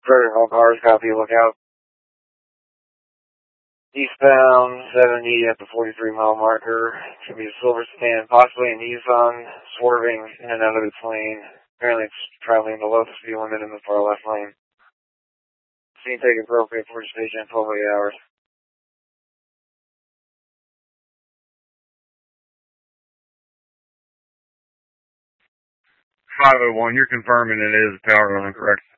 Further, all cars, copy, look out. Eastbound 70 at the 43-mile marker. Should be a silver sedan, possibly a Nissan, swerving in and out of its lane. Apparently it's traveling below the speed limit in the far left lane. Scene take appropriate for station at 12 hours. 501, you're confirming it is a power line, correct?